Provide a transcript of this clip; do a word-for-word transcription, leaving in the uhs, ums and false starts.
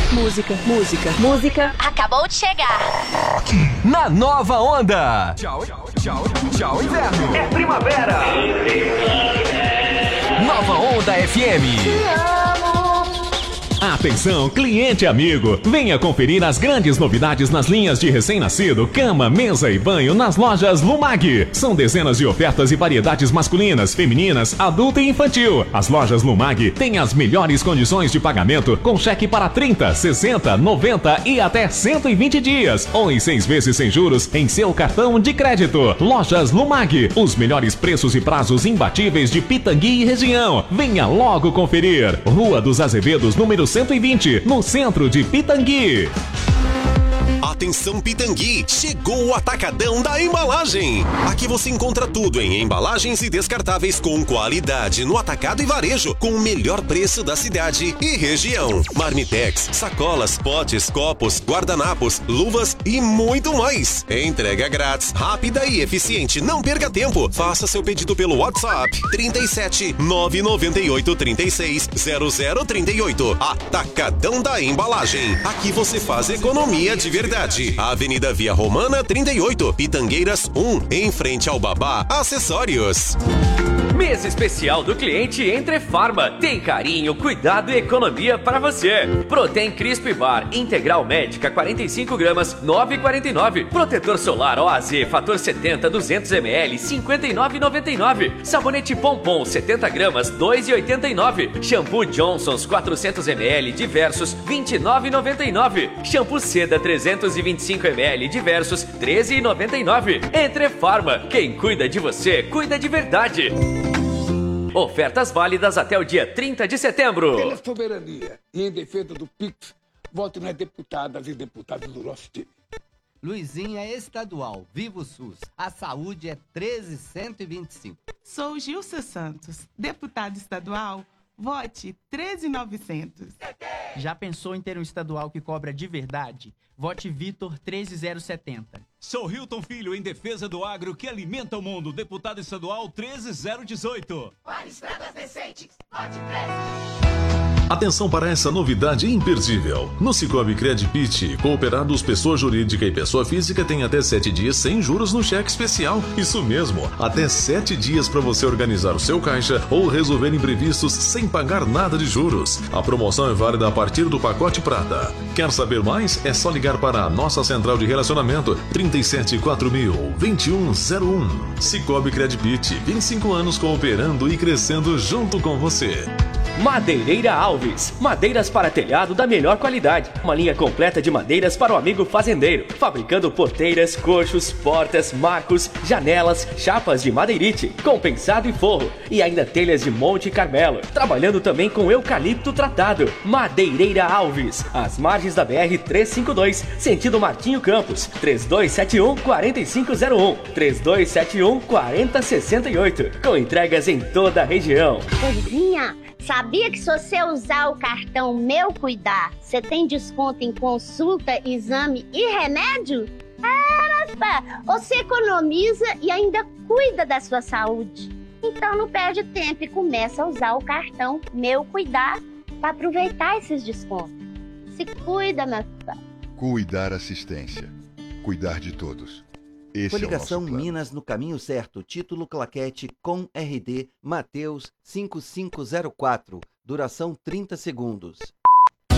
Música, música, música. Acabou de chegar. Na Nova Onda. Tchau, tchau, tchau, inverno. É primavera. Nova Onda F M. Atenção, cliente amigo! Venha conferir as grandes novidades nas linhas de recém-nascido, cama, mesa e banho nas lojas Lumag. São dezenas de ofertas e variedades masculinas, femininas, adulto e infantil. As lojas Lumag têm as melhores condições de pagamento com cheque para trinta, sessenta, noventa e até cento e vinte dias. Ou em seis vezes sem juros em seu cartão de crédito. Lojas Lumag, os melhores preços e prazos imbatíveis de Pitangui e região. Venha logo conferir. Rua dos Azevedos, número cento e vinte, no centro de Pitangui. Atenção Pitangui, chegou o Atacadão da Embalagem. Aqui você encontra tudo em embalagens e descartáveis com qualidade no atacado e varejo, com o melhor preço da cidade e região. Marmitex, sacolas, potes, copos, guardanapos, luvas e muito mais. Entrega grátis, rápida e eficiente. Não perca tempo. Faça seu pedido pelo WhatsApp trinta e sete, nove nove oito, trinta e seis, zero zero trinta e oito. Atacadão da Embalagem. Aqui você faz economia de verdade. Avenida Via Romana trinta e oito, Pitangueiras um, em frente ao Babá Acessórios. Mês especial do cliente Entre Farma. Tem carinho, cuidado e economia para você. Protein Crisp Bar Integral Médica quarenta e cinco gramas, nove reais e quarenta e nove centavos. Protetor solar O A Z Fator setenta, duzentos mililitros, cinquenta e nove reais e noventa e nove centavos. Sabonete Pompom setenta gramas, dois reais e oitenta e nove centavos. Shampoo Johnson's quatrocentos mililitros diversos, vinte e nove reais e noventa e nove centavos. Shampoo Seda trezentos e vinte e cinco mililitros diversos, treze reais e noventa e nove centavos. Entre Farma. Quem cuida de você, cuida de verdade. Ofertas válidas até o dia trinta de setembro. Pela soberania e em defesa do Pix, vote nas deputadas e deputados do nosso time. Luizinha é estadual, Viva o SUS. A saúde é treze cento e vinte e cinco. Sou Gilsa Santos, deputado estadual, vote treze mil e novecentos. Já pensou em ter um estadual que cobra de verdade? Vote Vitor treze mil setenta. Sou Hilton Filho, em defesa do agro que alimenta o mundo. Deputado estadual treze mil dezoito. Para estradas decentes, vote treze. Atenção para essa novidade imperdível. No Cicobi Credpit, cooperados pessoa jurídica e pessoa física tem até sete dias sem juros no cheque especial. Isso mesmo, até sete dias para você organizar o seu caixa ou resolver imprevistos sem pagar nada de juros. A promoção é válida a partir do pacote prata. Quer saber mais? É só ligar para a nossa central de relacionamento trinta e sete, quatro mil, vinte e um zero um. Cicobi Credpit, vinte e cinco anos cooperando e crescendo junto com você. Madeireira Alves, madeiras para telhado da melhor qualidade. Uma linha completa de madeiras para o amigo fazendeiro. Fabricando porteiras, coxos, portas, marcos, janelas, chapas de madeirite, compensado e forro. E ainda telhas de Monte Carmelo. Trabalhando também com eucalipto tratado. Madeireira Alves, às margens da B R trezentos e cinquenta e dois, sentido Martinho Campos. três dois sete um, quatro cinco zero um, três dois sete um, quatro zero seis oito. Com entregas em toda a região. Coisinha, sabia que se você usar o cartão Meu Cuidar, você tem desconto em consulta, exame e remédio? Caramba! Você economiza e ainda cuida da sua saúde. Então não perde tempo e começa a usar o cartão Meu Cuidar para aproveitar esses descontos. Se cuida, meu filho. Cuidar Assistência. Cuidar de todos. Esse Coligação é o nosso plano. Minas no caminho certo. Título claquete com R D Mateus cinco cinco zero quatro. Duração trinta segundos.